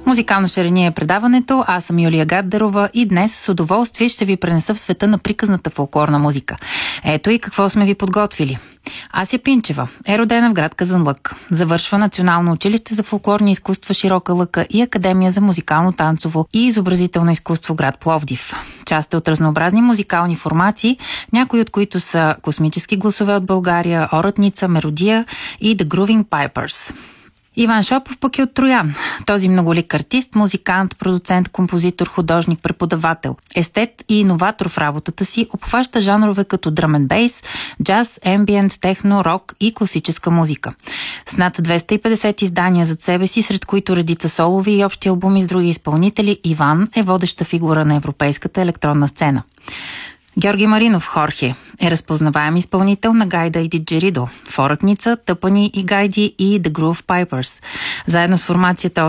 Музикално шарение е предаването. Аз съм Юлия Гаддарова и днес с удоволствие ще ви пренеса в света на приказната фолклорна музика. Ето и какво сме ви подготвили. Ася Пинчева е родена в град Казанлък. Завършва Национално училище за фолклорни изкуства Широка лъка и Академия за музикално, танцово и изобразително изкуство град Пловдив. Част е от разнообразни музикални формации, някои от които са Космически гласове от България, Оратница, Меродия и The Grooving Pipers. Иван Шопов пък е от Троян. Този многолик артист, музикант, продуцент, композитор, художник, преподавател, естет и иноватор в работата си, обхваща жанрове като дръм енд бейс, джаз, ембиент, техно, рок и класическа музика. С над 250 издания зад себе си, сред които редица солови и общи албуми с други изпълнители, Иван е водеща фигура на европейската електронна сцена. Георги Маринов Хорхе е разпознаваем изпълнител на гайда и диджеридо, Оратница, Тъпани и гайди и The Groove Pipers. Заедно с формацията